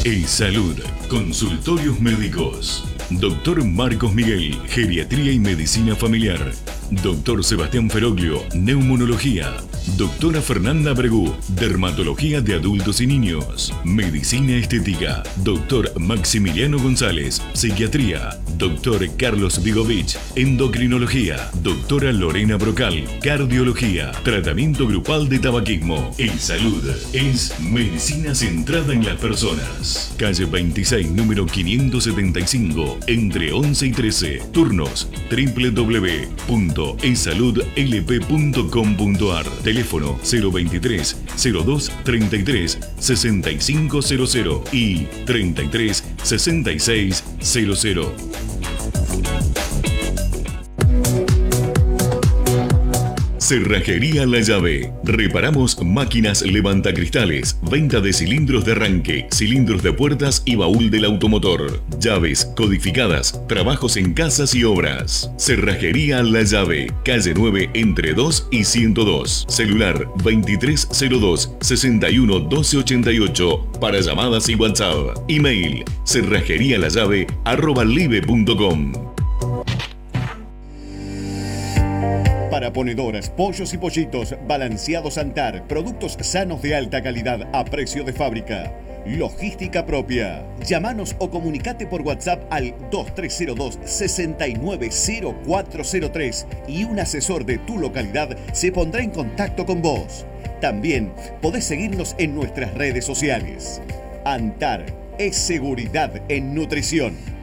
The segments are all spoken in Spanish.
Salud, consultorios médicos. Doctor Marcos Miguel, geriatría y medicina familiar. Doctor Sebastián Feroglio, neumonología. Doctora Fernanda Bregú, dermatología de adultos y niños. Medicina estética. Doctor Maximiliano González, psiquiatría. Doctor Carlos Vigovich, endocrinología. Doctora Lorena Brocal, cardiología. Tratamiento grupal de tabaquismo. Salud es medicina centrada en las personas. Calle 26, número 575, entre 11 y 13. Turnos www.esaludlp.com.ar. Teléfono 023 02 33 6500 y 33 66 00. Cerrajería La Llave. Reparamos máquinas levantacristales, venta de cilindros de arranque, cilindros de puertas y baúl del automotor, llaves codificadas, trabajos en casas y obras. Cerrajería La Llave, calle 9 entre 2 y 102. Celular 2302 61 12 88 para llamadas y WhatsApp. Email cerrajerialallave@live.com. Para ponedoras, pollos y pollitos, Balanceados Antar, productos sanos de alta calidad a precio de fábrica. Logística propia. Llámanos o comunicate por WhatsApp al 2302 690403 y un asesor de tu localidad se pondrá en contacto con vos. También podés seguirnos en nuestras redes sociales. Antar es seguridad en nutrición.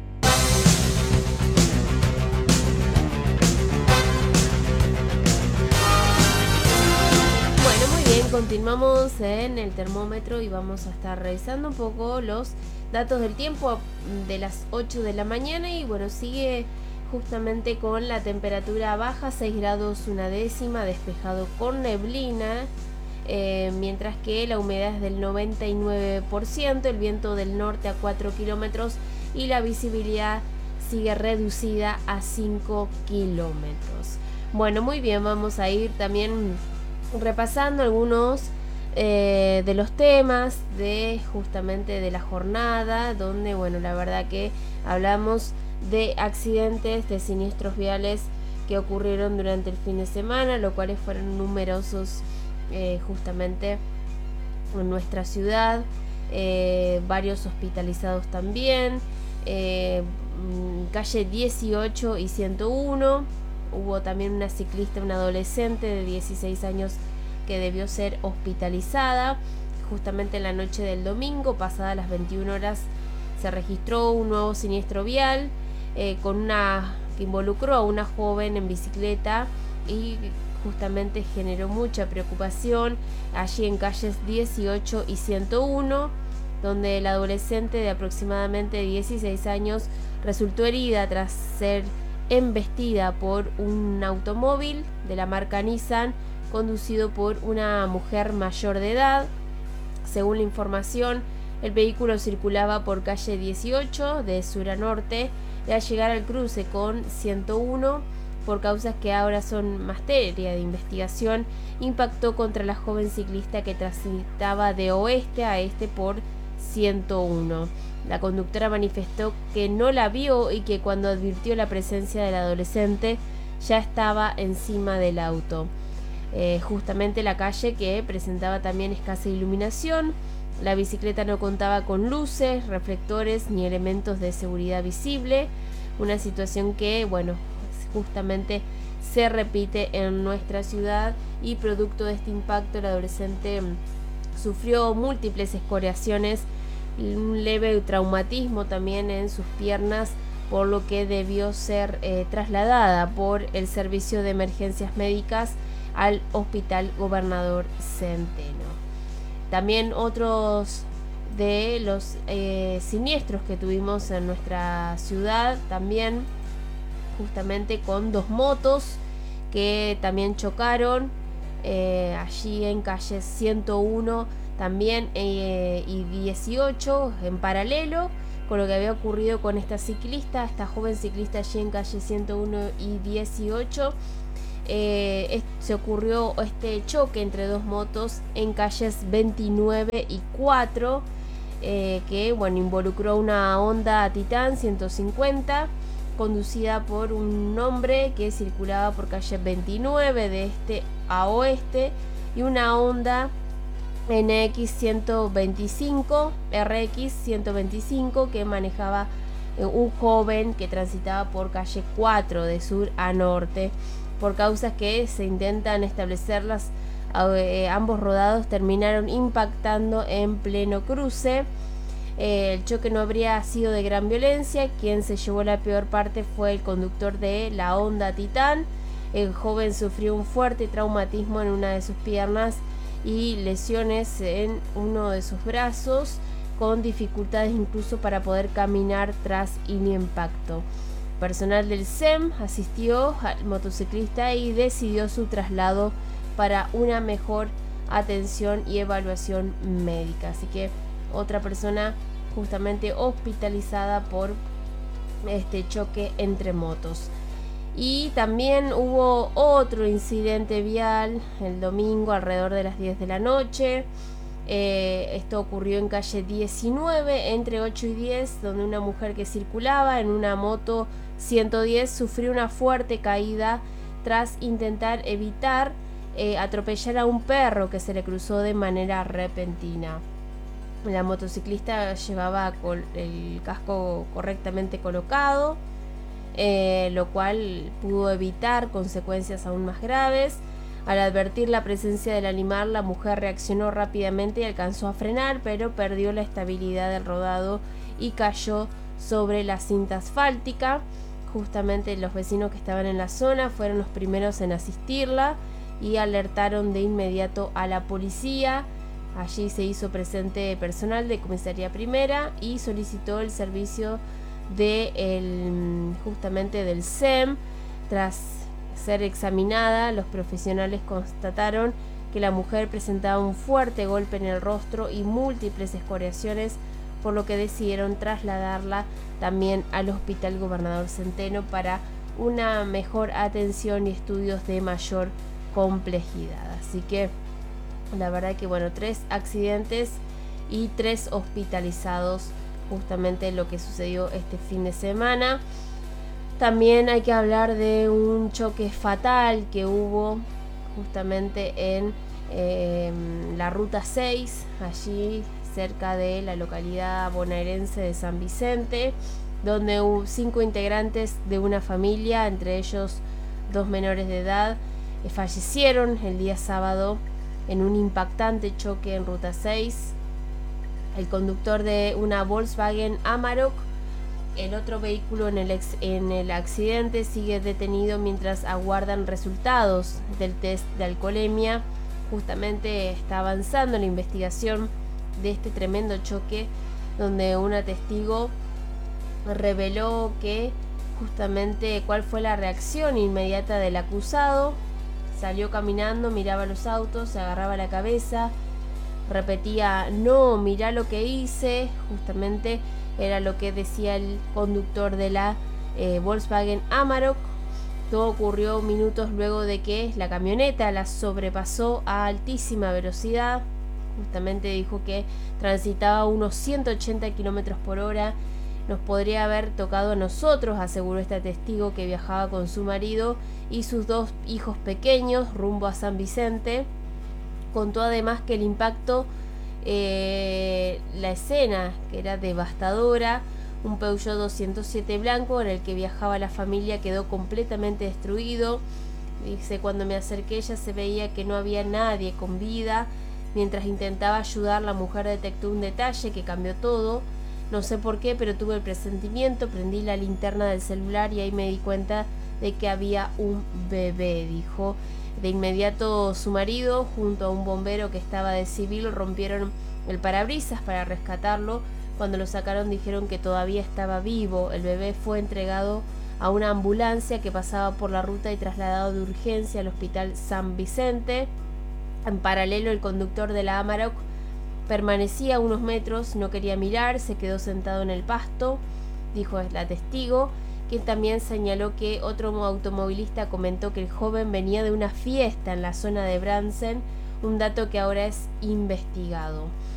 Continuamos en el termómetro y vamos a estar revisando un poco los datos del tiempo de las 8 de la mañana y bueno, sigue justamente con la temperatura baja, 6 grados una décima, despejado con neblina, mientras que la humedad es del 99%, el viento del norte a 4 kilómetros y la visibilidad sigue reducida a 5 kilómetros. Bueno, muy bien, vamos a ir también repasando algunos de los temas de justamente de la jornada, donde bueno, la verdad que hablamos de accidentes, de siniestros viales que ocurrieron durante el fin de semana, los cuales fueron numerosos justamente en nuestra ciudad, varios hospitalizados también, calle 18 y 101. Hubo también una ciclista, una adolescente de 16 años que debió ser hospitalizada. Justamente en la noche del domingo, pasadas las 21 horas, se registró un nuevo siniestro vial que involucró a una joven en bicicleta y justamente generó mucha preocupación allí en calles 18 y 101, donde la adolescente de aproximadamente 16 años resultó herida tras ser embestida por un automóvil de la marca Nissan conducido por una mujer mayor de edad. Según la información, el vehículo circulaba por calle 18 de sur a norte y al llegar al cruce con 101, por causas que ahora son materia de investigación, impactó contra la joven ciclista que transitaba de oeste a este por 101. La conductora manifestó que no la vio y que cuando advirtió la presencia del adolescente ya estaba encima del auto. Justamente la calle que presentaba también escasa iluminación, la bicicleta no contaba con luces, reflectores ni elementos de seguridad visible, una situación que, bueno, justamente se repite en nuestra ciudad y producto de este impacto el adolescente sufrió múltiples escoriaciones, un leve traumatismo también en sus piernas, por lo que debió ser trasladada por el Servicio de Emergencias Médicas al Hospital Gobernador Centeno. También otros de los siniestros que tuvimos en nuestra ciudad, también justamente con dos motos que también chocaron allí en calle 101 también y 18 en paralelo con lo que había ocurrido con esta joven ciclista allí en calle 101 y 18. Se ocurrió este choque entre dos motos en calles 29 y 4 que involucró una Honda Titan 150 conducida por un hombre que circulaba por calle 29 de este a oeste, y una Honda RX 125 que manejaba un joven que transitaba por calle 4 de sur a norte. Por causas que se intentan establecerlas, ambos rodados terminaron impactando en pleno cruce. El choque no habría sido de gran violencia. Quien se llevó la peor parte fue el conductor de la Honda Titan. El joven sufrió un fuerte traumatismo en una de sus piernas y lesiones en uno de sus brazos, con dificultades incluso para poder caminar tras el impacto. Personal del SEM asistió al motociclista y decidió su traslado para una mejor atención y evaluación médica. Así que otra persona justamente hospitalizada por este choque entre motos. Y también hubo otro incidente vial el domingo alrededor de las 10 de la noche. Esto ocurrió en calle 19 entre 8 y 10, donde una mujer que circulaba en una moto 110 sufrió una fuerte caída tras intentar evitar atropellar a un perro que se le cruzó de manera repentina. La motociclista llevaba el casco correctamente colocado, lo cual pudo evitar consecuencias aún más graves. Al advertir la presencia del animal, la mujer reaccionó rápidamente y alcanzó a frenar, pero perdió la estabilidad del rodado y cayó sobre la cinta asfáltica. Justamente los vecinos que estaban en la zona fueron los primeros en asistirla y alertaron de inmediato a la policía. Allí se hizo presente personal de comisaría primera y solicitó el servicio justamente del SEM. Tras ser examinada, los profesionales constataron que la mujer presentaba un fuerte golpe en el rostro y múltiples escoriaciones, por lo que decidieron trasladarla también al Hospital Gobernador Centeno para una mejor atención y estudios de mayor complejidad. Así que la verdad que 3 accidentes y 3 hospitalizados, justamente lo que sucedió este fin de semana. También hay que hablar de un choque fatal que hubo justamente en la ruta 6, allí cerca de la localidad bonaerense de San Vicente, donde hubo 5 integrantes de una familia, entre ellos 2 menores de edad, fallecieron el día sábado en un impactante choque en ruta 6. El conductor de una Volkswagen Amarok, el otro vehículo en el accidente, sigue detenido mientras aguardan resultados del test de alcoholemia. Justamente está avanzando la investigación de este tremendo choque, donde una testigo reveló que justamente cuál fue la reacción inmediata del acusado. Salió caminando, miraba los autos, se agarraba la cabeza, repetía: no, mirá lo que hice. Justamente era lo que decía el conductor de la Volkswagen Amarok. Todo ocurrió minutos luego de que la camioneta la sobrepasó a altísima velocidad. Justamente dijo que transitaba unos 180 kilómetros por hora. Nos podría haber tocado a nosotros, aseguró esta testigo, que viajaba con su marido y sus 2 hijos pequeños rumbo a San Vicente. Contó además que el impacto, la escena, que era devastadora, un Peugeot 207 blanco en el que viajaba la familia, quedó completamente destruido. Dice: cuando me acerqué ya se veía que no había nadie con vida. Mientras intentaba ayudar, la mujer detectó un detalle que cambió todo. No sé por qué, pero tuve el presentimiento, prendí la linterna del celular y ahí me di cuenta de que había un bebé, dijo. De inmediato su marido, junto a un bombero que estaba de civil, rompieron el parabrisas para rescatarlo. Cuando lo sacaron dijeron que todavía estaba vivo. El bebé fue entregado a una ambulancia que pasaba por la ruta y trasladado de urgencia al Hospital San Vicente. En paralelo, el conductor de la Amarok permanecía a unos metros, no quería mirar, se quedó sentado en el pasto, dijo la testigo, quien también señaló que otro automovilista comentó que el joven venía de una fiesta en la zona de Bransen, un dato que ahora es investigado.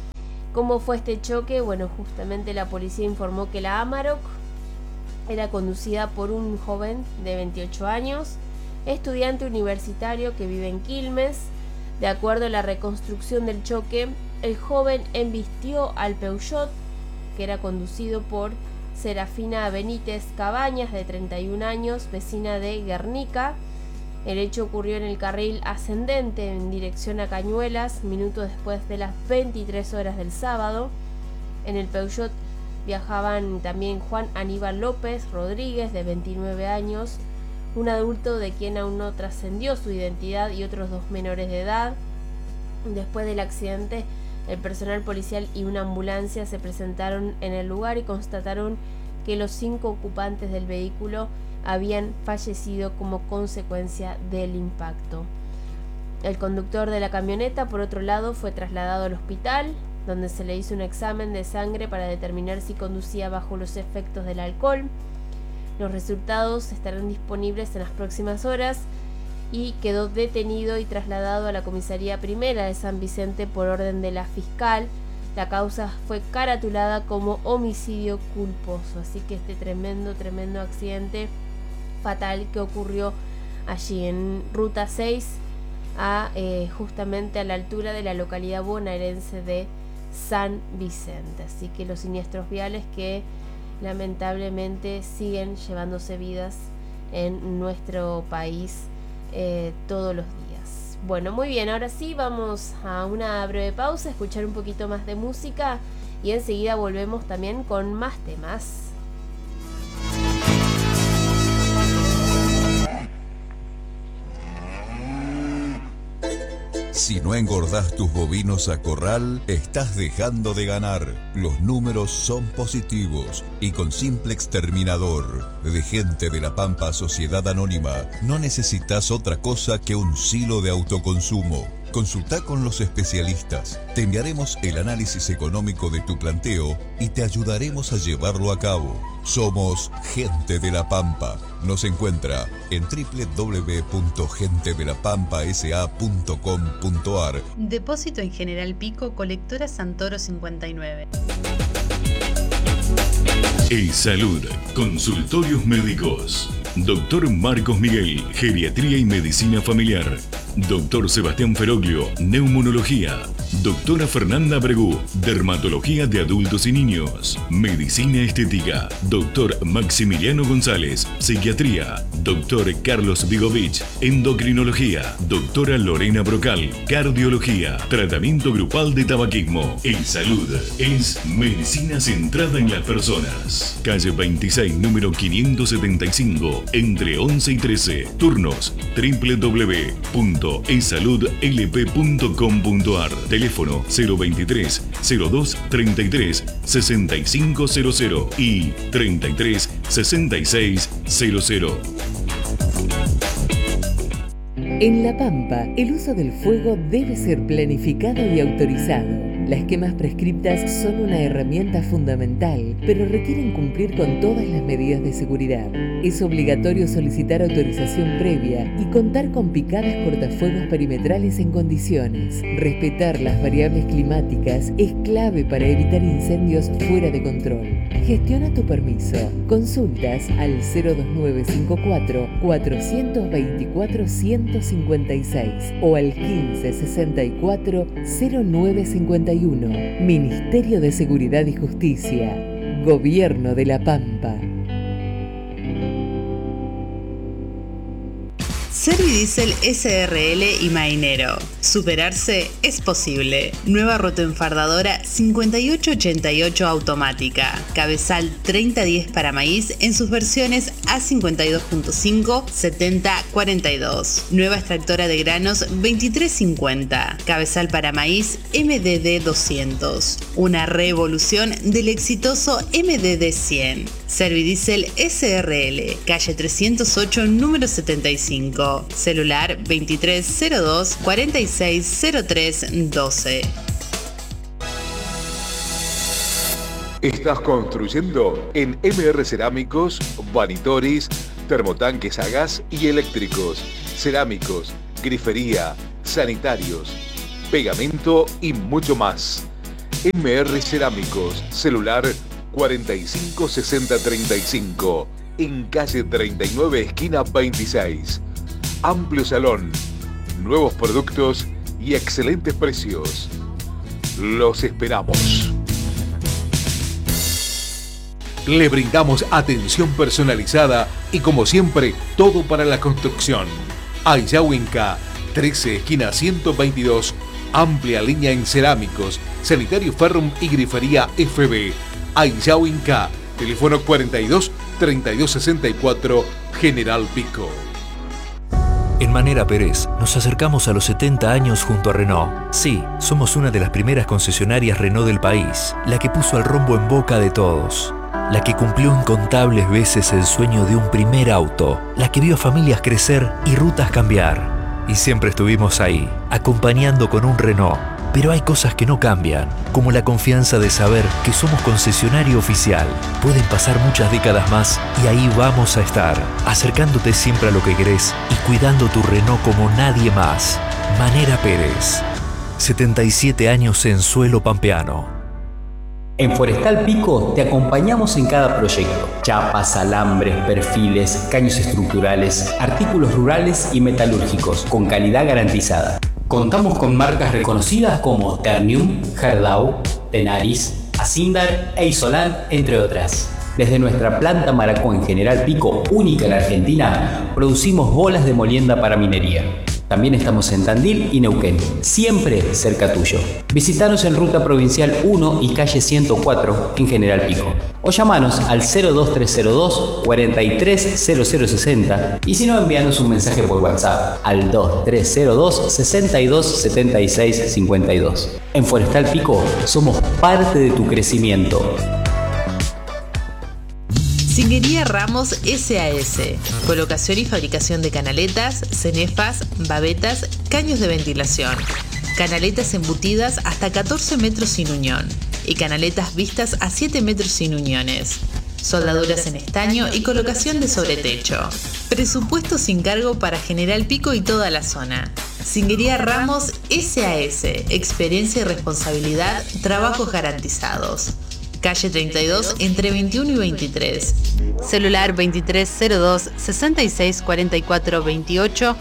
¿Cómo fue este choque? Bueno, justamente la policía informó que la Amarok era conducida por un joven de 28 años, estudiante universitario que vive en Quilmes. De acuerdo a la reconstrucción del choque, el joven embistió al Peugeot, que era conducido por Serafina Benítez Cabañas, de 31 años, vecina de Guernica. El hecho ocurrió en el carril ascendente en dirección a Cañuelas, minutos después de las 23 horas del sábado. En el Peugeot viajaban también Juan Aníbal López Rodríguez, de 29 años, un adulto de quien aún no trascendió su identidad, y otros 2 menores de edad. Después del accidente, el personal policial y una ambulancia se presentaron en el lugar y constataron que los 5 ocupantes del vehículo habían fallecido como consecuencia del impacto. El conductor de la camioneta, por otro lado, fue trasladado al hospital, donde se le hizo un examen de sangre para determinar si conducía bajo los efectos del alcohol. Los resultados estarán disponibles en las próximas horas, y quedó detenido y trasladado a la comisaría primera de San Vicente por orden de la fiscal. La causa fue caratulada como homicidio culposo. Así que este tremendo accidente fatal que ocurrió allí en Ruta 6, justamente a la altura de la localidad bonaerense de San Vicente. Así que los siniestros viales que lamentablemente siguen llevándose vidas en nuestro país todos los días. Bueno, muy bien, ahora sí vamos a una breve pausa, a escuchar un poquito más de música, y enseguida volvemos también con más temas. Si no engordás tus bovinos a corral, estás dejando de ganar. Los números son positivos y con simple exterminador de Gente de la Pampa Sociedad Anónima no necesitas otra cosa que un silo de autoconsumo. Consulta con los especialistas. Te enviaremos el análisis económico de tu planteo y te ayudaremos a llevarlo a cabo. Somos Gente de la Pampa. Nos encuentra en www.gentedelapampasa.com.ar. Depósito en General Pico, colectora Santoro 59. Salud, consultorios médicos. Doctor Marcos Miguel, Geriatría y Medicina Familiar. Doctor Sebastián Feroglio, Neumonología. Doctora Fernanda Bregú, Dermatología de Adultos y Niños. Medicina Estética. Doctor Maximiliano González, Psiquiatría. Doctor Carlos Vigovich, Endocrinología. Doctora Lorena Brocal, Cardiología. Tratamiento grupal de tabaquismo. Salud es medicina centrada en las personas. Calle 26, número 575, entre 11 y 13. Turnos www.esaludlp.com.ar. Teléfono 023 02 33 6500 y 33 66 00. En La Pampa, el uso del fuego debe ser planificado y autorizado. Las quemas prescriptas son una herramienta fundamental, pero requieren cumplir con todas las medidas de seguridad. Es obligatorio solicitar autorización previa y contar con picadas cortafuegos perimetrales en condiciones. Respetar las variables climáticas es clave para evitar incendios fuera de control. Gestiona tu permiso. Consultas al 02954 424 156 o al 1564 0951. Ministerio de Seguridad y Justicia. Gobierno de La Pampa. Servidiesel SRL y Mainero. Superarse es posible. Nueva rotoenfardadora 5888 automática. Cabezal 3010 para maíz en sus versiones A52.5, 7042. Nueva extractora de granos 2350. Cabezal para maíz MDD 200. Una revolución del exitoso MDD 100. Servidiesel SRL, calle 308, número 75. Celular 2302 4603 12. Estás construyendo en MR Cerámicos, Vanitoris, termotanques a gas y eléctricos, cerámicos, grifería, sanitarios, pegamento y mucho más. MR Cerámicos, celular 456035, en calle 39, esquina 26. Amplio salón, nuevos productos y excelentes precios. Los esperamos. Le brindamos atención personalizada y, como siempre, todo para la construcción. Ayahuinca, 13, esquina 122. Amplia línea en cerámicos, sanitario Ferrum y grifería FB. Ayahuinca, teléfono 42 32 64, General Pico. En Manera Pérez nos acercamos a los 70 años junto a Renault. Sí, somos una de las primeras concesionarias Renault del país, la que puso al rombo en boca de todos, la que cumplió incontables veces el sueño de un primer auto, la que vio a familias crecer y rutas cambiar. Y siempre estuvimos ahí, acompañando con un Renault. Pero hay cosas que no cambian, como la confianza de saber que somos concesionario oficial. Pueden pasar muchas décadas más y ahí vamos a estar, acercándote siempre a lo que querés y cuidando tu Renault como nadie más. Manera Pérez, 77 años en suelo pampeano. En Forestal Pico te acompañamos en cada proyecto. Chapas, alambres, perfiles, caños estructurales, artículos rurales y metalúrgicos, con calidad garantizada. Contamos con marcas reconocidas como Ternium, Gerdau, Tenaris, Asindar e Isolan, entre otras. Desde nuestra planta Maracó en General Pico, única en Argentina, producimos bolas de molienda para minería. También estamos en Tandil y Neuquén, siempre cerca tuyo. Visítanos en Ruta Provincial 1 y calle 104 en General Pico. O llamanos al 02302 430060 y si no, envíanos un mensaje por WhatsApp al 2302 62 76 52. En Forestal Pico somos parte de tu crecimiento. Singuería Ramos SAS, colocación y fabricación de canaletas, cenefas, babetas, caños de ventilación, canaletas embutidas hasta 14 metros sin unión y canaletas vistas a 7 metros sin uniones, soldaduras en estaño y colocación de sobretecho. Presupuesto sin cargo para General Pico y toda la zona. Singuería Ramos SAS, experiencia y responsabilidad, trabajos garantizados. Calle 32, entre 21 y 23. Celular 2302 66 44 28.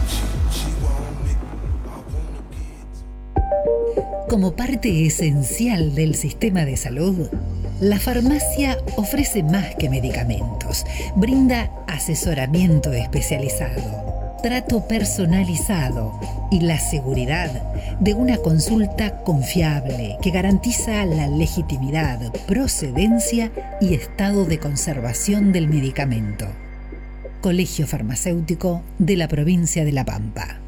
Como parte esencial del sistema de salud, la farmacia ofrece más que medicamentos. Brinda asesoramiento especializado, trato personalizado y la seguridad de una consulta confiable que garantiza la legitimidad, procedencia y estado de conservación del medicamento. Colegio Farmacéutico de la provincia de La Pampa.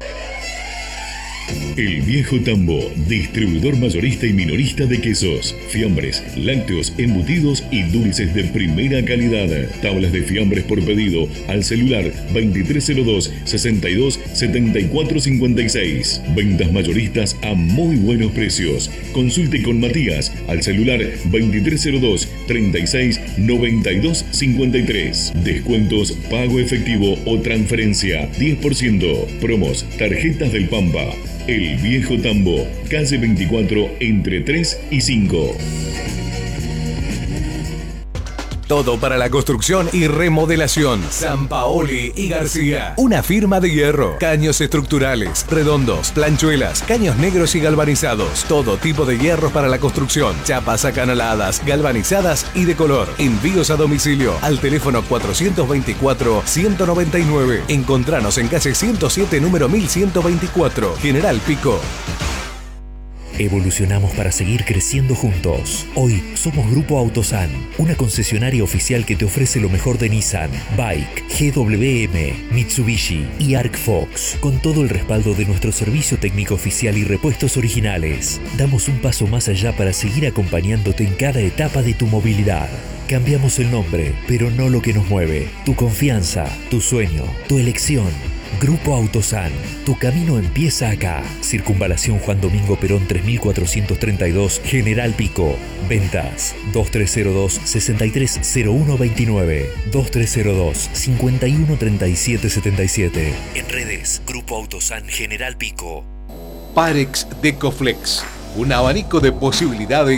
El Viejo Tambo, distribuidor mayorista y minorista de quesos, fiambres, lácteos, embutidos y dulces de primera calidad. Tablas de fiambres por pedido al celular 2302 62 74 56. Ventas mayoristas a muy buenos precios. Consulte con Matías al celular 2302 36 92 53. Descuentos, pago efectivo o transferencia 10%. Promos, tarjetas del Pampa. El Viejo Tambo, calle 24, entre 3 y 5. Todo para la construcción y remodelación. Sampaoli y García. Una firma de hierro. Caños estructurales, redondos, planchuelas, caños negros y galvanizados. Todo tipo de hierros para la construcción. Chapas acanaladas, galvanizadas y de color. Envíos a domicilio al teléfono 424-199. Encontranos en calle 107, número 1124. General Pico. Evolucionamos para seguir creciendo juntos. Hoy somos Grupo Autosan, una concesionaria oficial que te ofrece lo mejor de Nissan, Bike, GWM, Mitsubishi y Arcfox, con todo el respaldo de nuestro servicio técnico oficial y repuestos originales. Damos un paso más allá para seguir acompañándote en cada etapa de tu movilidad. Cambiamos el nombre, pero no lo que nos mueve. Tu confianza, tu sueño, tu elección. Grupo Autosan, tu camino empieza acá. Circunvalación Juan Domingo Perón 3432, General Pico. Ventas 2302 630129, 2302 513777. En redes, Grupo Autosan General Pico. Parex Decoflex, Un abanico de posibilidades